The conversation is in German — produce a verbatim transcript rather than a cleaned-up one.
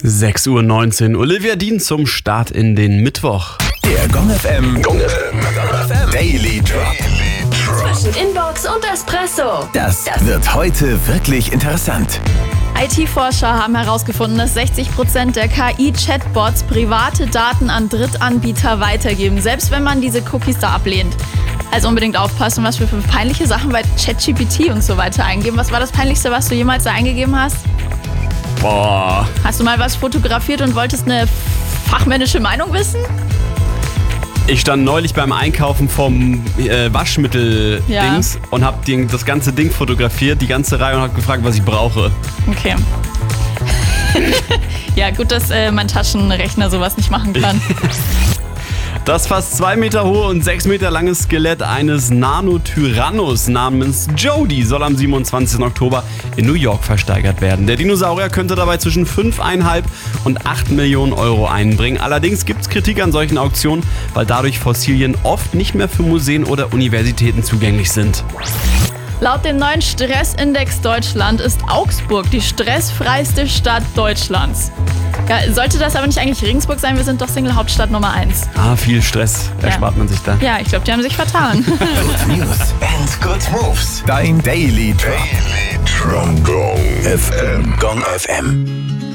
sechs Uhr neunzehn. Olivia Dean zum Start in den Mittwoch. Der Gong F M, Gong F M, Daily Drop. Zwischen Inbox und Espresso. Das wird heute wirklich interessant. I T-Forscher haben herausgefunden, dass sechzig Prozent der K I-Chatbots private Daten an Drittanbieter weitergeben, selbst wenn man diese Cookies da ablehnt. Also unbedingt aufpassen, was wir für peinliche Sachen bei ChatGPT und so weiter eingeben. Was war das Peinlichste, was du jemals da eingegeben hast? Boah. Hast du mal was fotografiert und wolltest eine fachmännische Meinung wissen? Ich stand neulich beim Einkaufen vom äh, Waschmittel-Dings Ja. und hab die, das ganze Ding fotografiert, die ganze Reihe, und hab gefragt, was ich brauche. Okay. Ja, gut, dass äh, mein Taschenrechner sowas nicht machen kann. Das fast zwei Meter hohe und sechs Meter lange Skelett eines Nanotyrannos namens Jody soll am siebenundzwanzigsten Oktober in New York versteigert werden. Der Dinosaurier könnte dabei zwischen fünf Komma fünf und acht Millionen Euro einbringen. Allerdings gibt es Kritik an solchen Auktionen, weil dadurch Fossilien oft nicht mehr für Museen oder Universitäten zugänglich sind. Laut dem neuen Stressindex Deutschland ist Augsburg die stressfreiste Stadt Deutschlands. Ja, sollte das aber nicht eigentlich Regensburg sein? Wir sind doch Single-Hauptstadt Nummer eins. Ah, viel Stress erspart Ja. man sich da. Ja, ich glaube, die haben sich vertan. Good News and Good Moves. Dein Daily Drop. Daily Drop. Gong F M. Gong F M.